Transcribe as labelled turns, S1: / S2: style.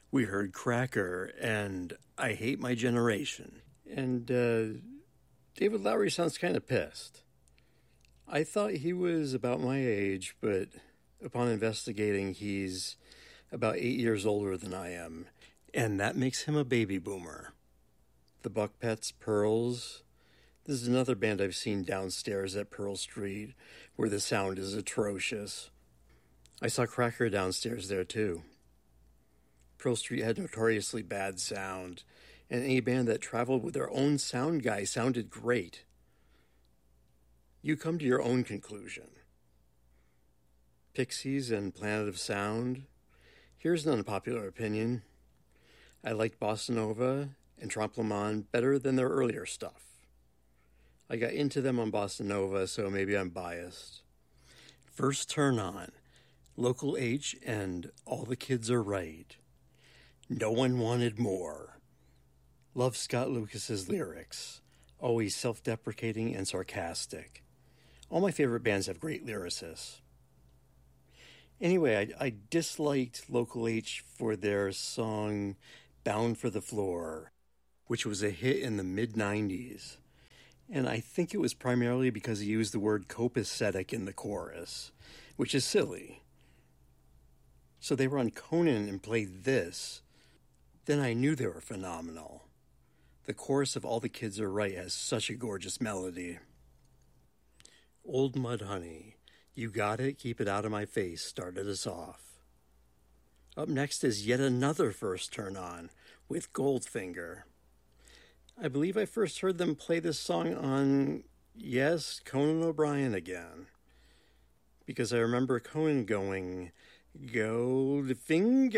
S1: We heard Cracker and I Hate My Generation. And David Lowery sounds kind of pissed. I thought he was about my age, but upon investigating, he's about 8 years older than I am, and that makes him a baby boomer. The Buckpets, Pearls. This is another band I've seen downstairs at Pearl Street, where the sound is atrocious. I saw Cracker downstairs there too. Pearl Street had notoriously bad sound, and any band that traveled with their own sound guy sounded great. You come to your own conclusion. Pixies and Planet of Sound. Here's an unpopular opinion. I liked Bossa Nova and Trompe Le Monde better than their earlier stuff. I got into them on Bossa Nova, so maybe I'm biased. First Turn On, Local H and All the Kids Are Right. No One Wanted More. Love Scott Lucas's lyrics, always self-deprecating and sarcastic. All my favorite bands have great lyricists. Anyway, I disliked Local H for their song Bound for the Floor, which was a hit in the mid-90s. And I think it was primarily because he used the word copacetic in the chorus, which is silly. So they were on Conan and played this. Then I knew they were phenomenal. The chorus of All the Kids Are Right has such a gorgeous melody. Old Mudhoney, You Got It, Keep It Out of My Face started us off. Up next is yet another First Turn On with Goldfinger. I believe I first heard them play this song on, yes, Conan O'Brien again. Because I remember Conan going, Goldfinger!